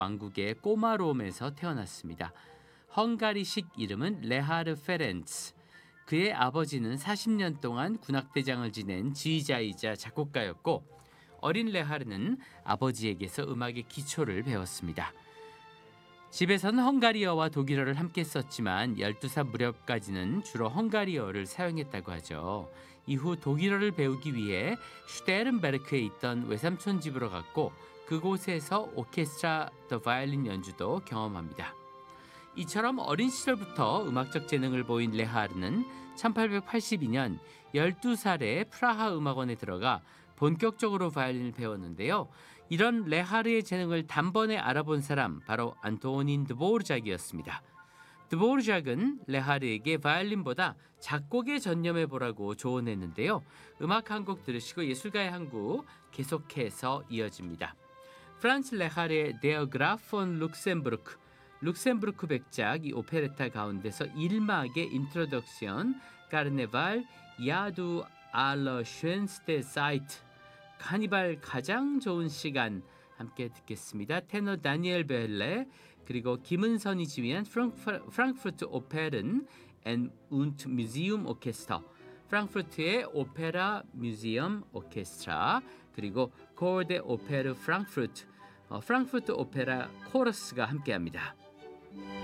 왕국의 꼬마롬에서 태어났습니다. 헝가리식 이름은 레하르 페렌츠. 그의 아버지는 40년 동안 군악대장을 지낸 지휘자이자 작곡가였고 어린 레하르는 아버지에게서 음악의 기초를 배웠습니다. 집에서는 헝가리어와 독일어를 함께 썼지만 12살 무렵까지는 주로 헝가리어를 사용했다고 하죠. 이후 독일어를 배우기 위해 슈테른베르크에 있던 외삼촌 집으로 갔고 그곳에서 오케스트라 더 바이올린 연주도 경험합니다. 이처럼 어린 시절부터 음악적 재능을 보인 레하르는 1882년 12살에 프라하 음악원에 들어가 본격적으로 바이올린을 배웠는데요. 이런 레하르의 재능을 단번에 알아본 사람 바로 안토닌 드보르작이었습니다. 드보르작은 레하르에게 바이올린보다 작곡에 전념해보라고 조언했는데요. 음악 한 곡 들으시고 예술가의 한 곡 계속해서 이어집니다. 프란츠 레하르의 데어 그라프 폰 룩셈부르크, 룩셈부르크 백작 이 오페레타 가운데서 1막의 인트로덕션 카르네발 야두 알러 쉔스테 사이트 카니발 가장 좋은 시간 함께 듣겠습니다. 테너 다니엘 벨레 그리고 김은선이 지휘한 프랑크푸르트 오페른 앤 운트 뮤지엄 오케스트라 프랑크푸르트의 오페라 뮤지엄 오케스트라 그리고 코르데 오페르 프랑크푸르트 프랑크푸르트 오페라 코러스가 함께합니다.